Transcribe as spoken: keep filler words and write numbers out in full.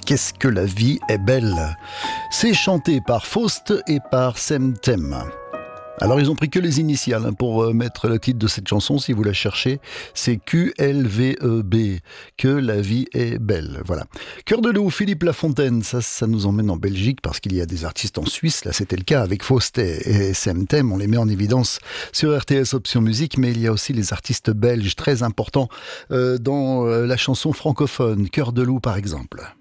Qu'est-ce que la vie est belle. C'est chanté par Faust et par Semtem. Alors ils ont pris que les initiales hein, pour mettre le titre de cette chanson, si vous la cherchez, c'est Q L V E B, que la vie est belle, voilà. Cœur de loup, Philippe Lafontaine, ça, ça nous emmène en Belgique parce qu'il y a des artistes en Suisse, là c'était le cas avec Faust et Semtem, on les met en évidence sur R T S Option Musique, mais il y a aussi les artistes belges très importants euh, dans euh, la chanson francophone, Cœur de loup par exemple.